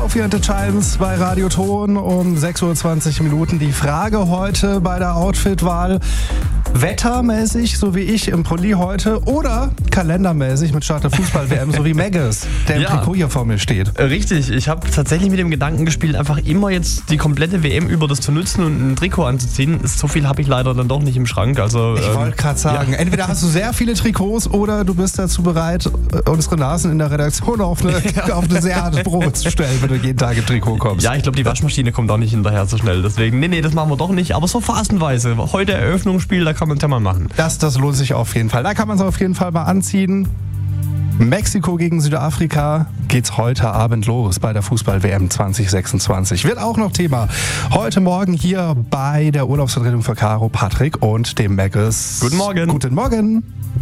Coffee and the Chimes bei Radio Ton um 6:20 Uhr. Die Frage heute bei der Outfitwahl: wettermäßig, so wie ich im Pulli heute, oder kalendermäßig mit Start der Fußball-WM, so wie Maggis, der im Trikot hier vor mir steht? Richtig, ich habe tatsächlich mit dem Gedanken gespielt, einfach immer jetzt die komplette WM über das zu nutzen und ein Trikot anzuziehen. So viel habe ich leider dann doch nicht im Schrank. Also, ich wollte gerade sagen, entweder hast du sehr viele Trikots oder du bist dazu bereit, unsere Nasen in der Redaktion auf eine sehr harte Probe zu stellen, wenn du jeden Tag im Trikot kommst. Ja, ich glaube, die Waschmaschine kommt auch nicht hinterher so schnell. Deswegen, nee, das machen wir doch nicht. Aber so phasenweise. Heute Eröffnungsspiel, da kann man es ja mal machen. Das lohnt sich auf jeden Fall. Da kann man es auf jeden Fall mal anziehen. Mexiko gegen Südafrika geht's heute Abend los bei der Fußball-WM 2026. Wird auch noch Thema. Heute Morgen hier bei der Urlaubsvertretung für Caro, Patrick und dem Maggis. Guten Morgen. Guten Morgen.